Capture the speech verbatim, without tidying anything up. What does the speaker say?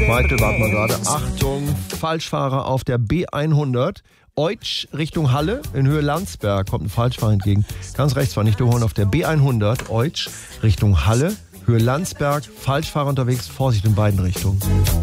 Michael, warten wir gerade. Achtung, Falschfahrer auf der B hundert. Eutsch Richtung Halle in Höhe Landsberg kommt ein Falschfahrer entgegen. Ganz rechts war nicht überholen auf der B hundert. Eutsch Richtung Halle, Höhe Landsberg. Falschfahrer unterwegs, Vorsicht in beiden Richtungen.